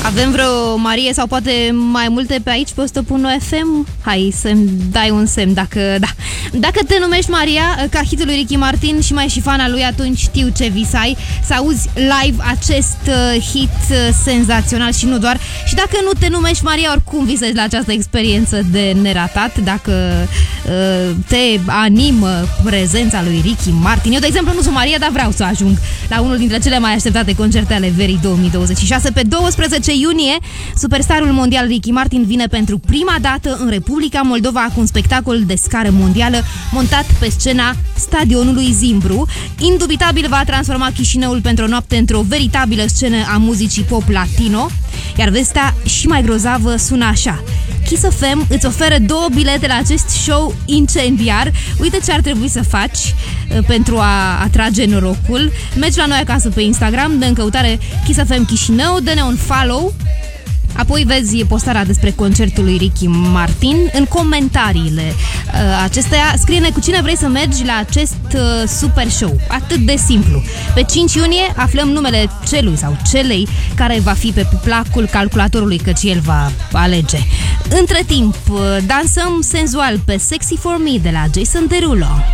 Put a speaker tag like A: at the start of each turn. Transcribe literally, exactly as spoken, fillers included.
A: Avem vreo Marie sau poate mai multe pe aici, pe o sută unu F M? Hai să-mi dai un semn dacă da. Dacă te numești Maria, ca hitul lui Ricky Martin și mai și fana lui, atunci știu ce visai, să auzi live acest uh, hit uh, senzațional și nu doar. Și dacă nu te numești Maria, oricum visezi la această experiență de neratat, dacă uh, te animă prezența lui Ricky Martin. Eu, de exemplu, nu sunt Maria, dar vreau să ajung la unul dintre cele mai așteptate concerte ale verii două mii douăzeci și șase. Pe douăsprezece iunie, superstarul mondial Ricky Martin vine pentru prima dată în Republica Moldova cu un spectacol de scară mondială montat pe scena stadionului Zimbru. Indubitabil va transforma Chișinăul pentru o noapte într-o veritabilă scenă a muzicii pop latino. Iar vestea și mai grozavă sună așa: Kiss F M îți oferă două bilete la acest show incendiar. Uite ce ar trebui să faci uh, pentru a atrage norocul. Mergi la noi acasă pe Instagram, dă în căutare Kiss F M Chișinău, dă-ne un follow. Apoi vezi postarea despre concertul lui Ricky Martin. În comentariile uh, acestea scrie-ne cu cine vrei să mergi la acest uh, super show. Atât de simplu. Pe cinci iunie aflăm numele celui sau celei care va fi pe placul calculatorului, căci el va alege. Între timp, uh, dansăm senzual pe Sexy For Me de la Jason Derulo.